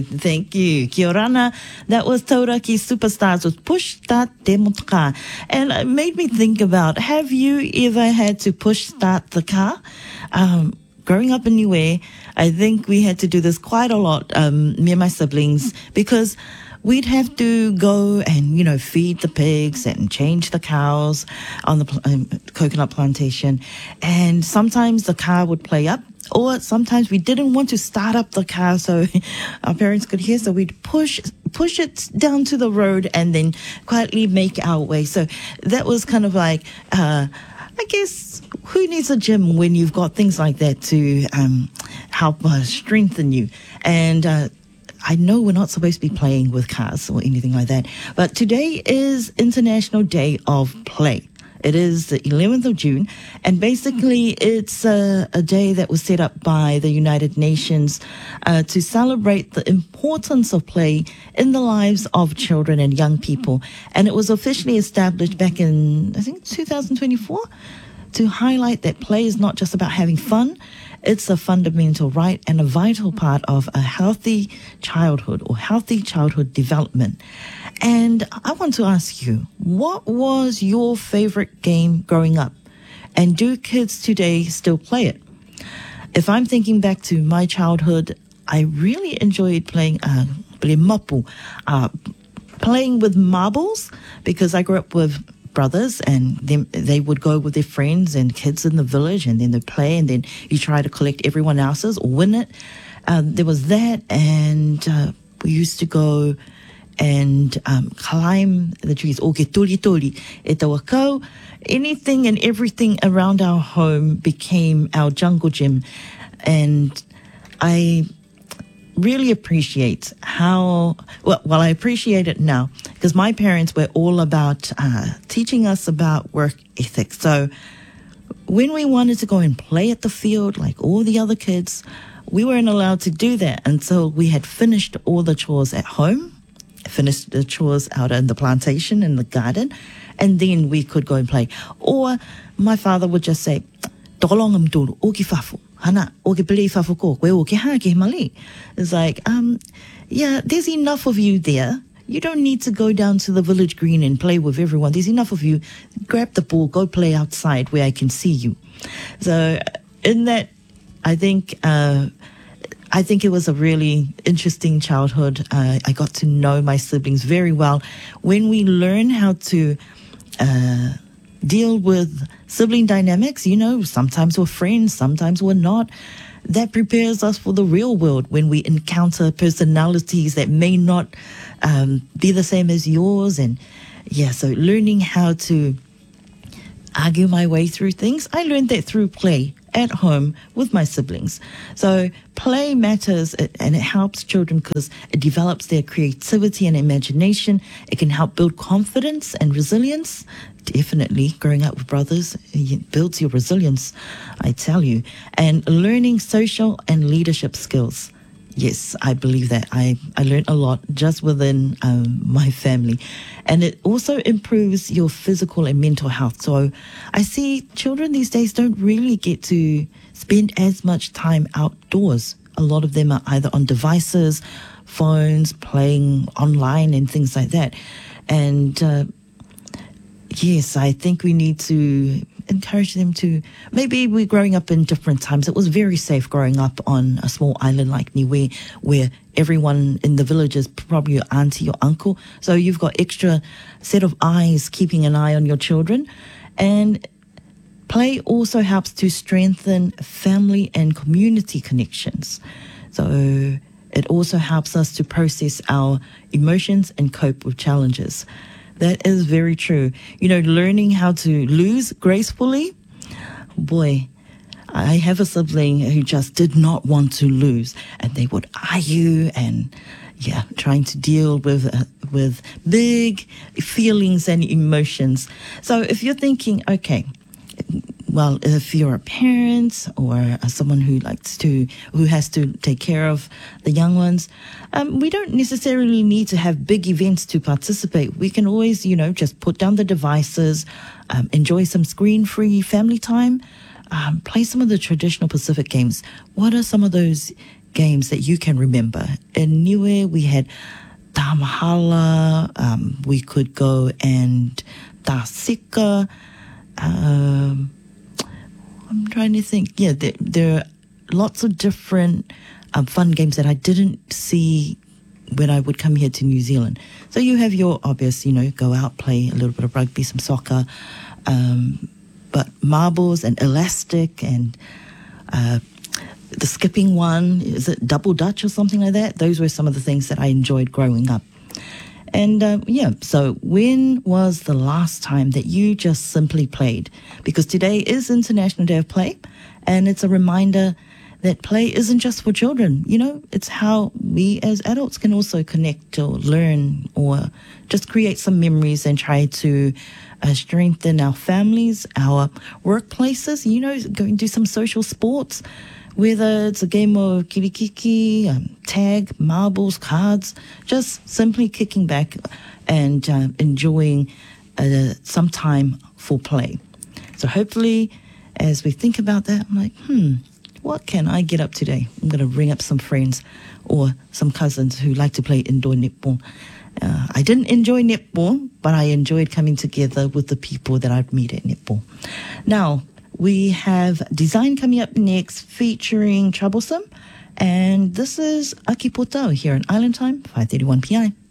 Thank you. Kia orana. That was Tauraki Superstars with Push Start Te Motoka. And it made me think about, have you ever had to push start the car? Growing up in Niue, I think we had to do this quite a lot, me and my siblings, because we'd have to go and, feed the pigs and change the cows on the coconut plantation. And sometimes the car would play up, or sometimes we didn't want to start up the car so our parents could hear. So we'd push it down to the road and then quietly make our way. So that was kind of like, I guess, who needs a gym when you've got things like that to help strengthen you? And I know we're not supposed to be playing with cars or anything like that, but today is International Day of Play. It is the 11th of June, and basically it's a day that was set up by the United Nations to celebrate the importance of play in the lives of children and young people. And it was officially established back in, I think, 2024 to highlight that play is not just about having fun. It's a fundamental right and a vital part of a healthy childhood or healthy childhood development. And I want to ask you, what was your favorite game growing up? And do kids today still play it? If I'm thinking back to my childhood, I really enjoyed playing playing with marbles, because I grew up with brothers, and they would go with their friends and kids in the village, and then they play, and then you try to collect everyone else's or win it. There was that, and we used to go and climb the trees. Anything and everything around our home became our jungle gym, and I really appreciate I appreciate it now, because my parents were all about teaching us about work ethics. So when we wanted to go and play at the field like all the other kids, we weren't allowed to do that until we had finished all the chores at home, finished the chores out in the plantation, in the garden, and then we could go and play. Or my father would just say, it's like, yeah, there's enough of you there. You don't need to go down to the village green and play with everyone. There's enough of you. Grab the ball, go play outside where I can see you. So in that, I think it was a really interesting childhood. I got to know my siblings very well. When we learn how to deal with sibling dynamics, sometimes we're friends, sometimes we're not. That prepares us for the real world when we encounter personalities that may not be the same as yours. And so learning how to argue my way through things, I learned that through play at home with my siblings. So play matters, and it helps children because it develops their creativity and imagination. It can help build confidence and resilience. Definitely, growing up with brothers, it builds your resilience, I tell you. And learning social and leadership skills. Yes, I believe that. I learned a lot just within my family. And it also improves your physical and mental health. So I see children these days don't really get to spend as much time outdoors. A lot of them are either on devices, phones, playing online and things like that. And yes, I think we need to encourage them to, maybe we're growing up in different times. It was very safe growing up on a small island like Niue, where everyone in the village is probably your auntie or uncle. So you've got extra set of eyes keeping an eye on your children. And play also helps to strengthen family and community connections. So it also helps us to process our emotions and cope with challenges. That is very true. Learning how to lose gracefully. Boy, I have a sibling who just did not want to lose, and they would argue and, trying to deal with big feelings and emotions. So if you're thinking, okay, well, if you're a parent or someone who has to take care of the young ones, we don't necessarily need to have big events to participate. We can always, just put down the devices, enjoy some screen-free family time, play some of the traditional Pacific games. What are some of those games that you can remember. In Niue, we had Tamahala, we could go and Tasika. I'm trying to think. Yeah, there are lots of different fun games that I didn't see when I would come here to New Zealand. So you have your obvious, go out, play a little bit of rugby, some soccer, but marbles and elastic and the skipping one, is it double dutch or something like that? Those were some of the things that I enjoyed growing up. And so when was the last time that you just simply played? Because today is International Day of Play, and it's a reminder that play isn't just for children. It's how we as adults can also connect or learn or just create some memories and try to strengthen our families, our workplaces, go and do some social sports, whether it's a game of kirikiki, tag, marbles, cards, just simply kicking back and enjoying some time for play. So hopefully, as we think about that, I'm like, what can I get up today? I'm going to ring up some friends or some cousins who like to play indoor netball. I didn't enjoy netball, but I enjoyed coming together with the people that I'd meet at netball. Now, we have Design coming up next featuring Troublesome. And this is Aki Potau here on Island Time, 5:31 p.m.